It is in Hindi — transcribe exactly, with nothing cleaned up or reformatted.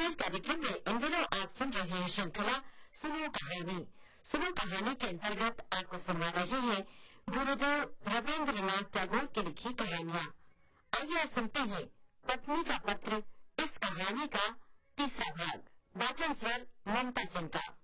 मेल कार्यक्रम में इन दिनों आप सुन रहे हैं श्रृंखला सुनो कहानी। सुनो कहानी के अंतर्गत आपको सुना रहे हैं गुरुदेव रवींद्रनाथ टैगोर की लिखी कहानियाँ। आइए सुनते हैं पत्नी का पत्र, इस कहानी का तीसरा भाग। वाचन स्वर ममता सिंह का।